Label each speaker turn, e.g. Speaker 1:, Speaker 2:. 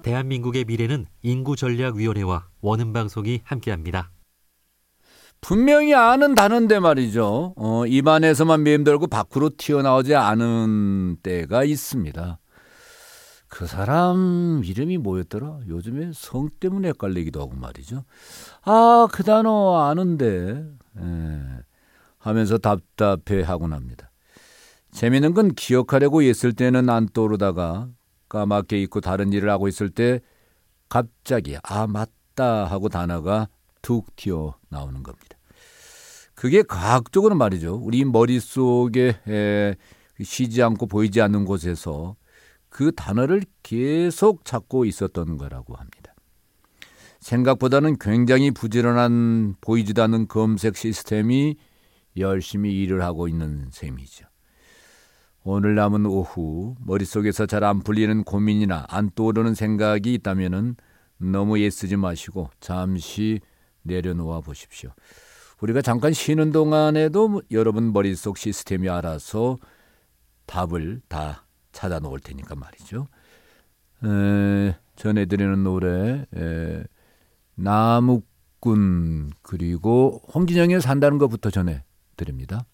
Speaker 1: 대한민국의 미래는 인구전략위원회와 원음방송이 함께합니다.
Speaker 2: 분명히 아는 단어인데 말이죠. 입안에서만 맴돌고 밖으로 튀어나오지 않은 때가 있습니다. 그 사람 이름이 뭐였더라? 요즘에 성 때문에 헷갈리기도 하고 말이죠. 그 단어 아는데 하면서 답답해하곤 합니다. 재미있는 건 기억하려고 했을 때는 안 떠오르다가 까맣게 잊고 다른 일을 하고 있을 때 갑자기 맞다 하고 단어가 툭 튀어나오는 겁니다. 그게 과학적으로 말이죠. 우리 머릿속에 쉬지 않고 보이지 않는 곳에서 그 단어를 계속 찾고 있었던 거라고 합니다. 생각보다는 굉장히 부지런한 보이지도 않는 검색 시스템이 열심히 일을 하고 있는 셈이죠. 오늘 남은 오후 머릿속에서 잘 안 풀리는 고민이나 안 떠오르는 생각이 있다면 너무 애쓰지 마시고 잠시 내려놓아 보십시오. 우리가 잠깐 쉬는 동안에도 여러분 머릿속 시스템이 알아서 답을 다 찾아 놓을 테니까 말이죠. 전해드리는 노래 나무꾼 그리고 홍진영이 산다는 것부터 전해드립니다.